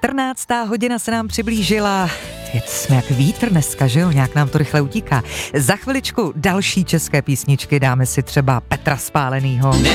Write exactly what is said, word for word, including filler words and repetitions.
čtrnáctá hodina se nám přiblížila. Jsme jak vítr dneska, že jo? Nějak nám to rychle utíká. Za chviličku další české písničky, dáme si třeba Petra Spálenýho.